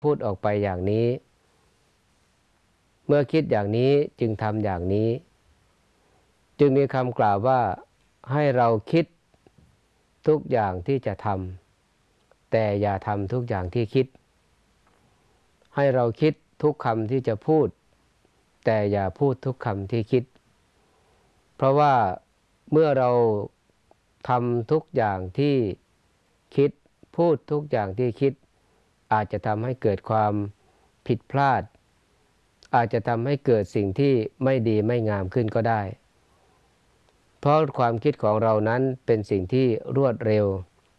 พูดออกไปอย่างนี้เมื่อคิดอย่างนี้จึงทำอย่างนี้จึงมีคำกล่าวว่าให้เราคิดทุกอย่างที่จะทำแต่อย่าทำทุกอย่างที่คิดให้เราคิดทุกคำที่จะพูดแต่อย่าพูดทุกคำที่คิดเพราะว่าเมื่อเราทำทุกอย่างที่คิดพูดทุกอย่างที่คิดอาจจะทำให้เกิดความผิดพลาดอาจจะทำให้เกิดสิ่งที่ไม่ดีไม่งามขึ้นก็ได้เพราะความคิดของเรานั้นเป็นสิ่งที่รวดเร็ว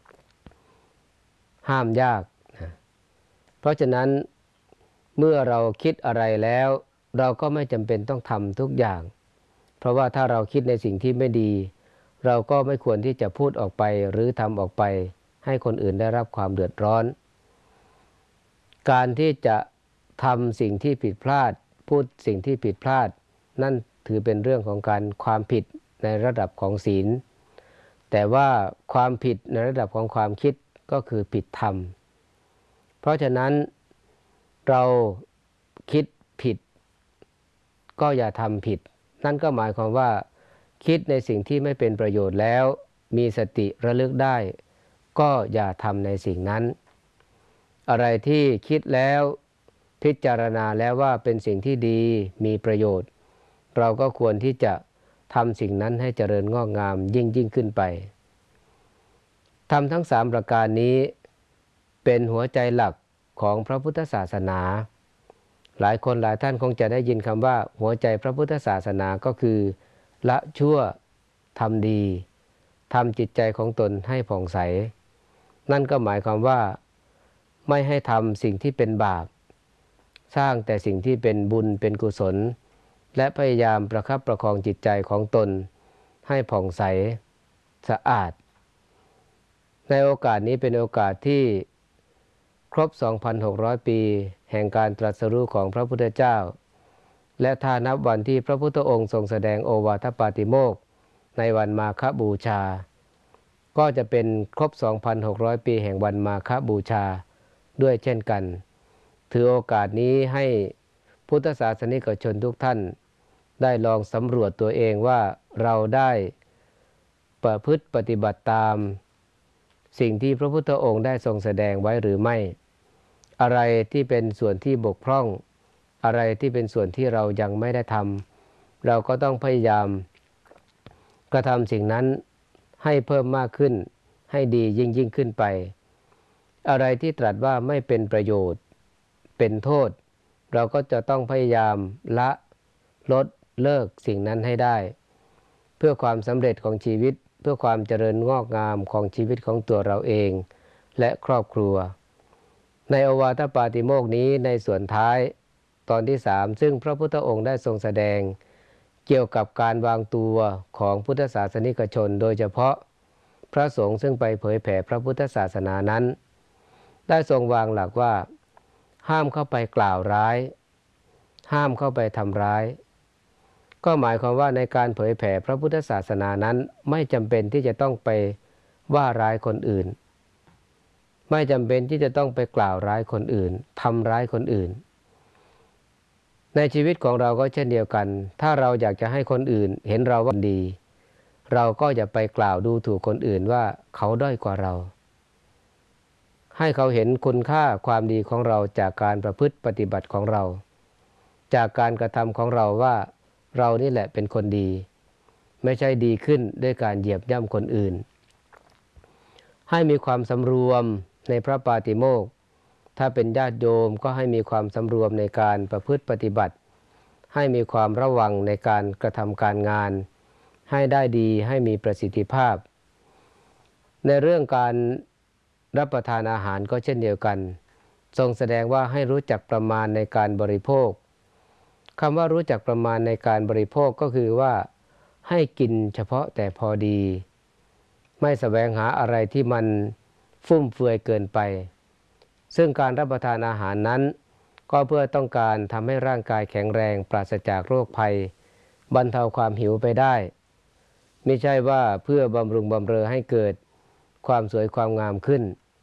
ห้ามยากเพราะฉะนั้นเมื่อเราคิดอะไรแล้วเราก็ไม่จำเป็นต้องทำทุกอย่างเพราะว่าถ้าเราคิดในสิ่งที่ไม่ดีเราก็ไม่ควรที่จะพูดออกไปหรือทำออกไปให้คนอื่นได้รับความเดือดร้อนการที่จะทำสิ่งที่ผิดพลาดพูดสิ่งที่ผิดพลาดนั่นถือเป็นเรื่องของการความผิดในระดับของศีลแต่ว่าความผิดในระดับของความคิดก็คือผิดธรรมเพราะฉะนั้นเราคิดผิดก็อย่าทำผิดนั่นก็หมายความว่าคิดในสิ่งที่ไม่เป็นประโยชน์แล้วมีสติระลึกได้ก็อย่าทำในสิ่งนั้นอะไรที่คิดแล้วพิจารณาแล้วว่าเป็นสิ่งที่ดีมีประโยชน์เราก็ควรที่จะทำสิ่งนั้นให้เจริญงอกงามยิ่งขึ้นไปทำทั้ง3ประการนี้เป็นหัวใจหลักของพระพุทธศาสนาหลายคนหลายท่านคงจะได้ยินคำว่าหัวใจพระพุทธศาสนาก็คือละชั่วทำดีทำจิตใจของตนให้ผ่องใสนั่นก็หมายความว่าไม่ให้ทำสิ่งที่เป็นบาปสร้างแต่สิ่งที่เป็นบุญเป็นกุศลและพยายามประคับประคองจิตใจของตนให้ผ่องใสสะอาดในโอกาสนี้เป็นโอกาสที่ครบ 2,600 ปีแห่งการตรัสรู้ของพระพุทธเจ้าและถ้านับวันที่พระพุทธองค์ทรงแสดงโอวาทปาติโมกข์ในวันมาฆบูชาก็จะเป็นครบ 2,600 ปีแห่งวันมาฆบูชาด้วยเช่นกันถือโอกาสนี้ให้พุทธศาสนิกชนทุกท่านได้ลองสำรวจตัวเองว่าเราได้ประพฤติปฏิบัติตามสิ่งที่พระพุทธองค์ได้ทรงแสดงไว้หรือไม่อะไรที่เป็นส่วนที่บกพร่องอะไรที่เป็นส่วนที่เรายังไม่ได้ทำเราก็ต้องพยายามกระทำสิ่งนั้นให้เพิ่มมากขึ้นให้ดียิ่งขึ้นไปอะไรที่ตรัสว่าไม่เป็นประโยชน์เป็นโทษเราก็จะต้องพยายามละลดเลิกสิ่งนั้นให้ได้เพื่อความสำเร็จของชีวิตเพื่อความเจริญงอกงามของชีวิตของตัวเราเองและครอบครัวในโอวาทปาติโมกข์นี้ในส่วนท้ายตอนที่3ซึ่งพระพุทธองค์ได้ทรงแสดงเกี่ยวกับการวางตัวของพุทธศาสนิกชนโดยเฉพาะพระสงฆ์ซึ่งไปเผยแผ่พระพุทธศาสนานั้นได้ทรงวางหลักว่าห้ามเข้าไปกล่าวร้ายห้ามเข้าไปทำร้ายก็หมายความว่าในการเผยแผ่พระพุทธศาสนานั้นไม่จำเป็นที่จะต้องไปว่าร้ายคนอื่นไม่จำเป็นที่จะต้องไปกล่าวร้ายคนอื่นทำร้ายคนอื่นในชีวิตของเราก็เช่นเดียวกันถ้าเราอยากจะให้คนอื่นเห็นเราว่าดีเราก็อย่าไปกล่าวดูถูกคนอื่นว่าเขาด้อยกว่าเราให้เขาเห็นคุณค่าความดีของเราจากการประพฤติปฏิบัติของเราจากการกระทำของเราว่าเรานี่แหละเป็นคนดีไม่ใช่ดีขึ้นด้วยการเหยียบย่ำคนอื่นให้มีความสำรวมในพระปาติโมกข์ถ้าเป็นญาติโยมก็ให้มีความสำรวมในการประพฤติปฏิบัติให้มีความระวังในการกระทำการงานให้ได้ดีให้มีประสิทธิภาพในเรื่องการรับประทานอาหารก็เช่นเดียวกันทรงแสดงว่าให้รู้จักประมาณในการบริโภคคำว่ารู้จักประมาณในการบริโภคก็คือว่าให้กินเฉพาะแต่พอดีไม่แสวงหาอะไรที่มันฟุ่มเฟือยเกินไปซึ่งการรับประทานอาหารนั้นก็เพื่อต้องการทำให้ร่างกายแข็งแรงปราศจากโรคภัยบรรเทาความหิวไปได้ไม่ใช่ว่าเพื่อบำรุงบำเรอให้เกิดความสวยความงามขึ้น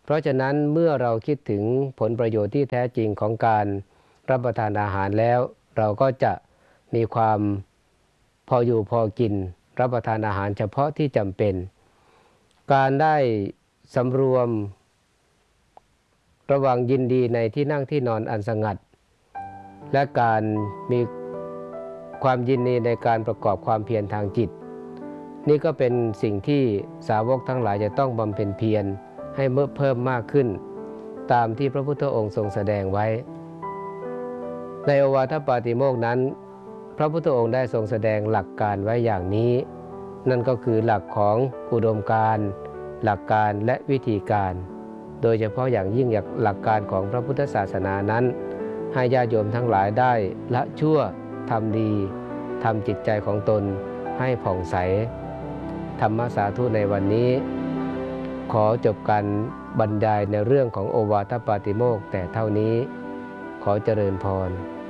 เพราะฉะนั้นเมื่อเราคิดถึงผลประโยชน์ที่แท้จริงของการรับประทานอาหารแล้วเราก็จะมีความพออยู่พอกินรับประทานอาหารเฉพาะที่จำเป็นการได้สำรวมระวังยินดีในที่นั่งที่นอนอันสงัดและการมีความยินดีในการประกอบความเพียรทางจิตนี่ก็เป็นสิ่งที่สาวกทั้งหลายจะต้องบำเพ็ญเพียรให้เพิ่มมากขึ้นตามที่พระพุทธองค์ทรงแสดงไว้ในโอวาทปาติโมกข์นั้นพระพุทธองค์ได้ทรงแสดงหลักการไว้อย่างนี้นั่นก็คือหลักของอุดมการณ์หลักการและวิธีการโดยเฉพาะอย่างยิ่งหลักการของพระพุทธศาสนานั้นให้ญาติโยมทั้งหลายได้ละชั่วทำดีทำจิตใจของตนให้ผ่องใสธรรมสาธุในวันนี้ขอจบการบรรยายในเรื่องของโอวาทปาติโมกข์แต่เท่านี้ขอเจริญพร